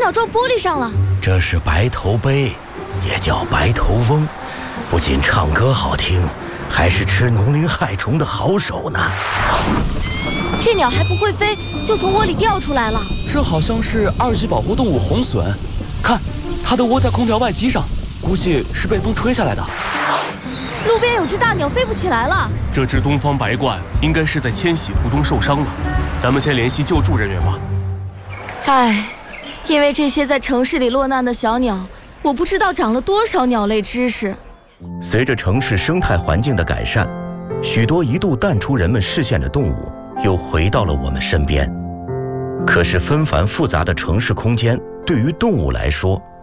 鸟撞玻璃上了。 这是白头鹎，也叫白头翁，不仅唱歌好听，还是吃农林害虫的好手呢。 这鸟还不会飞，就从窝里掉出来了。 这好像是2级保护动物红隼，看，它的窝在空调外机上，估计是被风吹下来的。 路边有只大鸟飞不起来了。 这只东方白鹳应该是在迁徙途中受伤了，咱们先联系救助人员吧。 唉，因为这些在城市里落难的小鸟，我不知道长了多少鸟类知识。 随着城市生态环境的改善，许多一度淡出人们视线的动物又回到了我们身边。可是纷繁复杂的城市空间对于动物来说